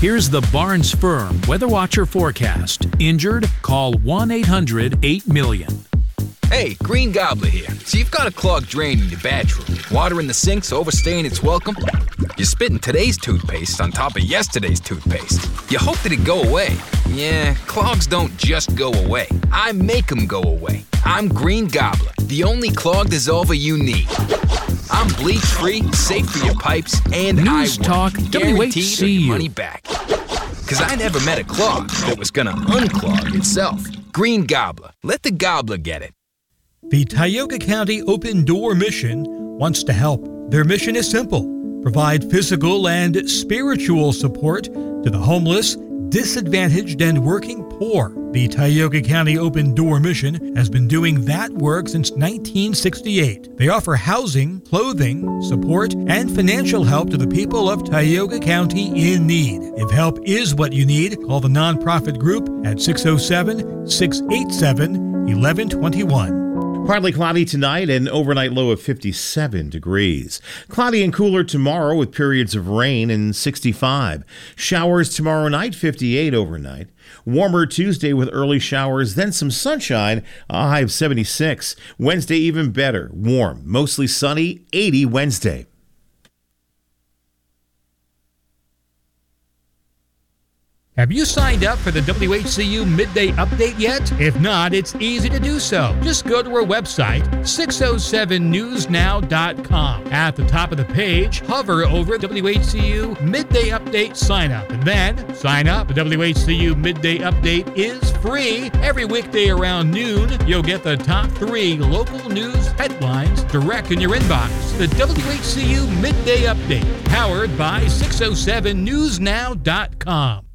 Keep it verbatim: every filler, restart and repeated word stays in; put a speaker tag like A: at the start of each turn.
A: Here's the Barnes Firm Weather Watcher forecast. Injured? Call one eight hundred eight million.
B: Hey, Green Gobbler here. So you've got a clogged drain in your bathroom. Water in the sink's overstaying its welcome. You're spitting today's toothpaste on top of yesterday's toothpaste. You hope that it go away. Yeah, clogs don't just go away. I make them go away. I'm Green Gobbler, the only clog dissolver you need. I'm bleach-free, safe for your pipes, and
A: News
B: I
A: Talk W H C U.
B: guaranteed your money back. Because I never met a clog that was gonna unclog itself. Green Gobbler. Let the gobbler get it.
C: The Tioga County Open Door Mission wants to help. Their mission is simple: provide physical and spiritual support to the homeless, disadvantaged, and working poor. The Tioga County Open Door Mission has been doing that work since nineteen sixty-eight. They offer housing, clothing, support, and financial help to the people of Tioga County in need. If help is what you need, call the nonprofit group at six oh seven, six eight seven, one one two one.
D: Partly cloudy tonight, an overnight low of fifty-seven degrees. Cloudy and cooler tomorrow with periods of rain and sixty-five. Showers tomorrow night, fifty-eight overnight. Warmer Tuesday with early showers, then some sunshine, a high of seventy-six. Wednesday even better, warm, mostly sunny, eighty Wednesday.
C: Have you signed up for the W H C U Midday Update yet? If not, it's easy to do so. Just go to our website, six oh seven news now dot com. At the top of the page, hover over W H C U Midday Update sign up. And then sign up. The W H C U Midday Update is free. Every weekday around noon, you'll get the top three local news headlines direct in your inbox. The W H C U Midday Update, powered by six oh seven news now dot com.